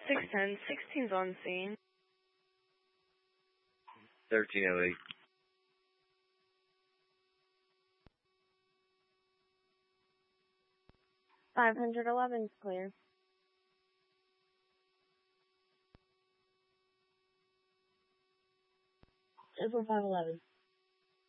610, 16's on scene. 1308. 511's clear. 104511.